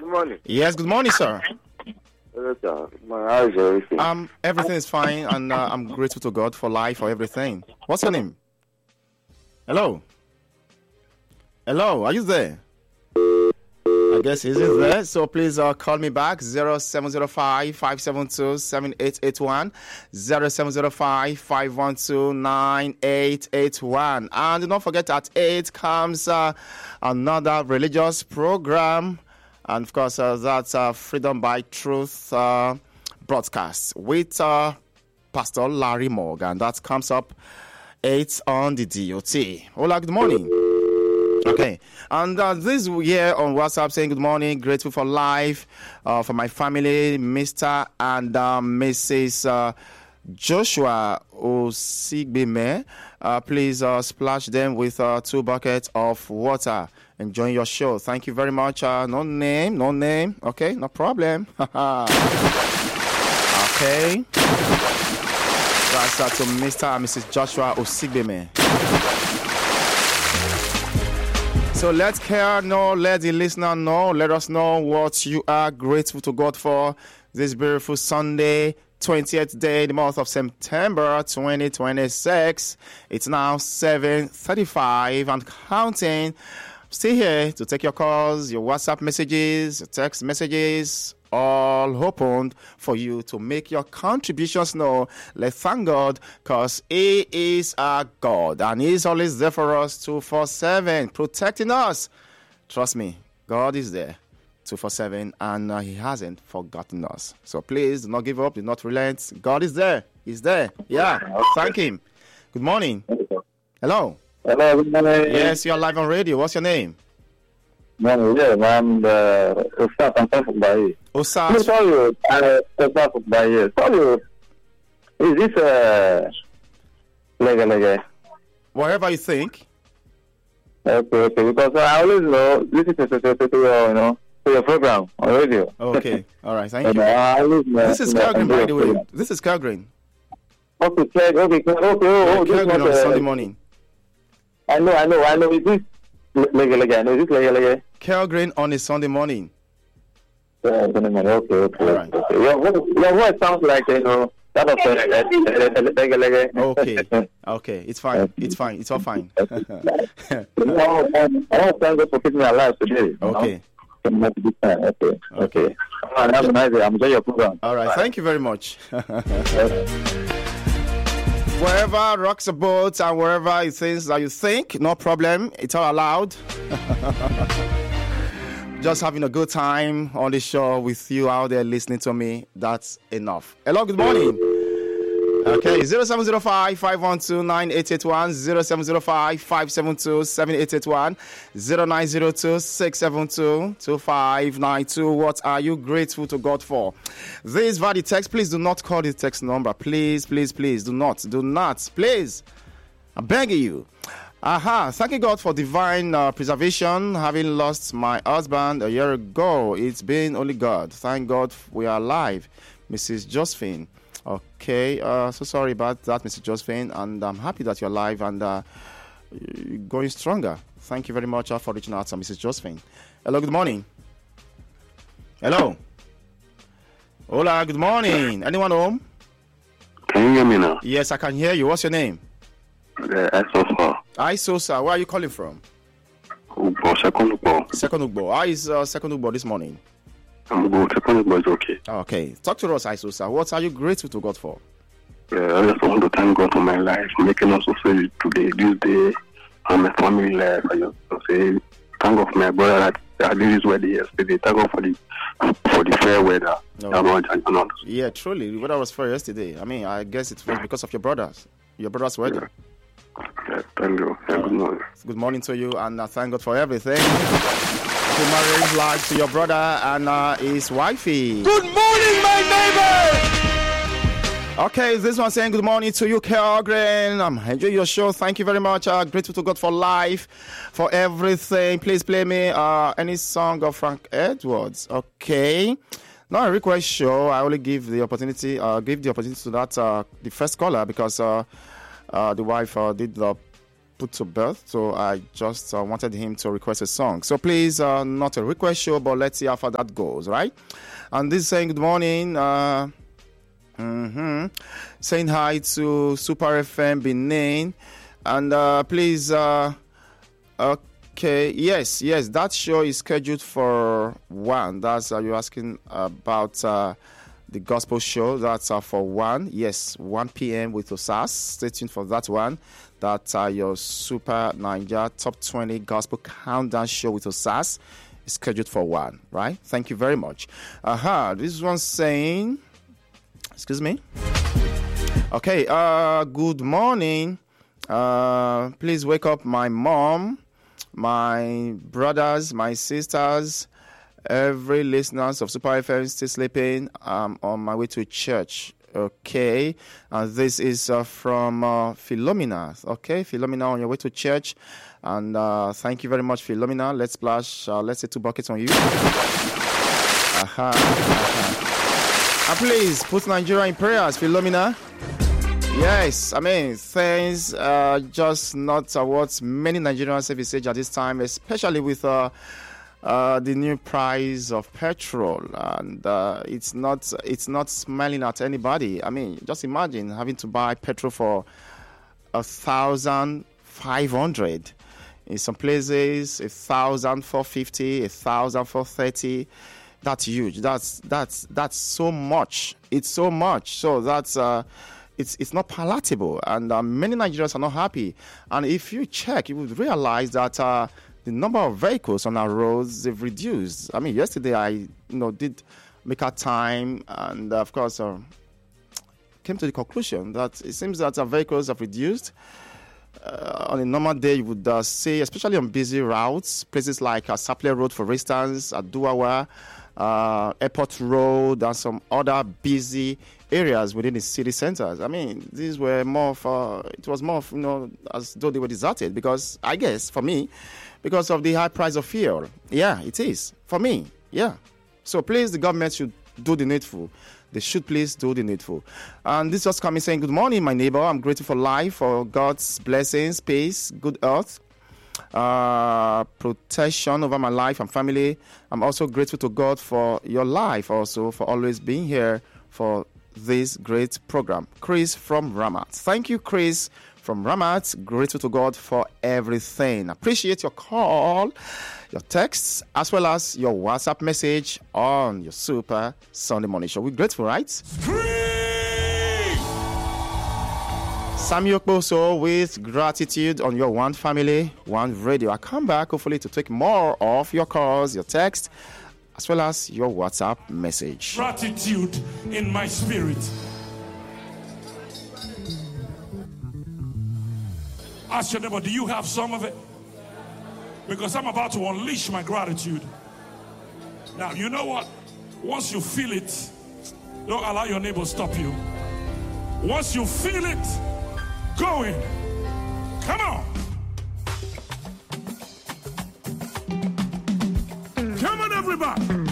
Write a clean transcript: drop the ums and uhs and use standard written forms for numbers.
morning. Yes, good morning, sir. Hello, sir. How is everything? Everything is fine, and I'm grateful to God for life, for everything. What's your name? Hello? Hello, are you there? I guess he's there, so please call me back, 0705-572-7881, 0705-512-9881. And do not forget, at 8 comes another religious program, and of course, that's Freedom by Truth broadcast with Pastor Larry Morgan. That comes up 8 on the DOT. Hola, good morning. Okay, and this here on WhatsApp saying good morning, grateful for life, for my family, Mr. and Mrs. Joshua Osigbime. Please splash them with 2 buckets of water. Enjoying your show. Thank you very much. No name. Okay, no problem. Okay. That's to Mr. and Mrs. Joshua Osigbime. So let care know, let the listener know, let us know what you are grateful to God for this beautiful Sunday, 20th day, the month of September 2026. It's now 7:35 and counting. Still here to take your calls, your WhatsApp messages, your text messages, all opened for you to make your contributions known. Let's thank God, because He is our God and He's always there for us 24/7, protecting us. Trust me, God is there 24/7 and He hasn't forgotten us. So please do not give up, do not relent. God is there. He's there. Yeah, thank Him. Good morning. Hello. Hello, good morning. Yes, you're live on radio. What's your name? I'm Osaf. I'm from Baye. Osaf. Sorry, Osaf from Baye. Sorry, is this Lega? Whatever you think. Okay, because I always listen to your program on radio. Okay, all right, thank you. This Is Calgary, by the way. This is Calgary. Okay. Calgary on Sunday morning. I know. Is this Lega? No, is this Lega? Calgary on a Sunday morning. Okay. Right. Your voice sounds like that of Lega. Okay, it's fine. It's all fine. I want to thank God for keeping me alive today. Okay. Okay. Have a nice day. I'm enjoying your program. All right. Thank you very much. Wherever rocks a boat and wherever it things that you think, no problem. It's all allowed. Just having a good time on the show with you out there listening to me. That's enough. Hello, good morning. Okay, 0705-512-9881, 0705-572-7881, 0902-672-2592. What are you grateful to God for? This via the text. Please do not call the text number. Please. Do not. Please. I'm begging you. Thanking God for divine preservation. Having lost my husband a year ago, it's been only God. Thank God we are alive. Mrs. Josephine. Okay, so sorry about that, Mrs. Josephine, and I'm happy that you're alive and going stronger. Thank you very much for reaching out to Mrs. Josephine. Hello, good morning. Hello. Hola, good morning. Anyone home? Can you hear me now? Yes, I can hear you. What's your name? Isosa. Where are you calling from? Second Ugbo. How is Second Ugbo this morning? I'm good. Second Ugbo is okay. Okay. Talk to us, Isosa. What are you grateful to God for? I just want to thank God for my life, making us also today, this day, and my family life. I just want to say thank God for my brother that did his wedding yesterday. Thank God for the fair weather. Yeah, truly. The weather was fair yesterday. I mean, I guess it was because of your brother's wedding. Yeah, thank you. Yeah, good morning. Good morning to you, and thank God for everything. Happy marriage life to your brother and his wifey. Good morning, my neighbor! Okay, this one saying good morning to you, Calgren. I'm enjoying your show. Thank you very much. Grateful to God for life, for everything. Please play me any song of Frank Edwards. Okay. Not a request show. I only give the opportunity to that the first caller, because the wife did the put to birth. So I just wanted him to request a song. So please, not a request show, but let's see how far that goes, right? And this is saying good morning. Saying hi to Super FM Benin. And please, okay, yes, that show is scheduled for 1. That's you're asking about the gospel show. That's for 1. Yes, 1 p.m. with Osas. Stay tuned for that one. That's your Super Niger Top 20 Gospel Countdown show with Osas is scheduled for 1, right? Thank you very much. This one's saying, excuse me. Okay, good morning. Please wake up my mom, my brothers, my sisters, every listeners of Super FM still sleeping. I'm on my way to church. Okay, this is from Philomena. Okay, Philomena, on your way to church. And thank you very much, Philomena. Let's splash, let's say 2 buckets on you. And please put Nigeria in prayers, Philomena. Yes, I mean, things just not what many Nigerians envisage at this time, especially with the new price of petrol, and it's not smiling at anybody. I mean, just imagine having to buy petrol for 1,500 in some places, 1,450, 1,430. That's huge. That's so much. It's so much. So that's it's not palatable, and many Nigerians are not happy. And if you check, you would realize that the number of vehicles on our roads, they've reduced. I mean, yesterday I did make our time, and of course came to the conclusion that it seems that our vehicles have reduced. On a normal day, you would see, especially on busy routes, places like Saple Road, for instance, Aduawa, Airport Road, and some other busy areas within the city centers. I mean, these were more of, it was more of, as though they were deserted, because, I guess, for me, because of the high price of fuel. Yeah, it is. For me, yeah. So please, the government should do the needful. They should please do the needful. And this just coming saying, good morning, my neighbor. I'm grateful for life, for God's blessings, peace, good health, protection over my life and family. I'm also grateful to God for your life, also for always being here for this great program. Chris from Ramat. Thank you, Chris from Ramat. Grateful to God for everything. Appreciate your call, your texts, as well as your WhatsApp message on your Super Sunday Morning Show. We're grateful, right? Samuel Boso with gratitude on your One Family, One Radio. I come back hopefully to take more of your calls, your text, as well as your WhatsApp message. Gratitude in my spirit. Ask your neighbor, do you have some of it? Because I'm about to unleash my gratitude. Now, you know what? Once you feel it, don't allow your neighbor to stop you. Once you feel it going, come on. Come on, everybody.